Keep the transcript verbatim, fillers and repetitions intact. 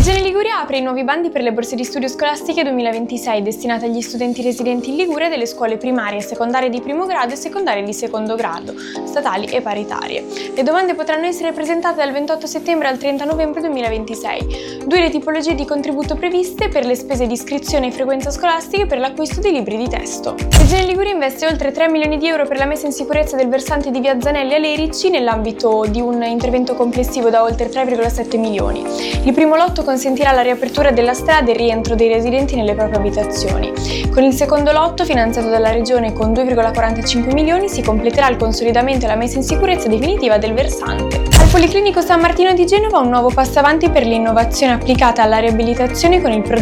Regione Liguria apre i nuovi bandi per le borse di studio scolastiche duemilaventisei destinate agli studenti residenti in Liguria delle scuole primarie, secondarie di primo grado e secondarie di secondo grado, statali e paritarie. Le domande potranno essere presentate dal ventotto settembre al trenta novembre duemilaventisei. Due le tipologie di contributo previste per le spese di iscrizione e frequenza scolastiche per l'acquisto di libri di testo. Regione Liguria investe oltre tre milioni di euro per la messa in sicurezza del versante di via Zanelli a Lerici nell'ambito di un intervento complessivo da oltre tre virgola sette milioni. Il primo lotto consentirà la riapertura della strada e il rientro dei residenti nelle proprie abitazioni. Con il secondo lotto, finanziato dalla Regione con due virgola quarantacinque milioni, si completerà il consolidamento e la messa in sicurezza definitiva del versante. Al Policlinico San Martino di Genova un nuovo passo avanti per l'innovazione applicata alla riabilitazione con il progetto